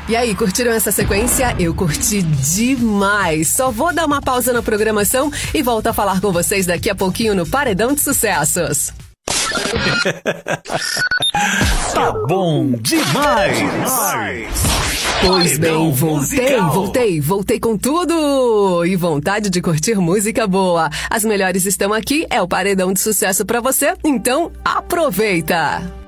E aí, curtiram essa sequência? Eu curti demais. Só vou dar uma pausa na programação e volto a falar com vocês daqui a pouquinho no Paredão de Sucessos. Tá bom demais! Pois bem, voltei com tudo! E vontade de curtir música boa. As melhores estão aqui, é o Paredão de Sucesso pra você, então aproveita!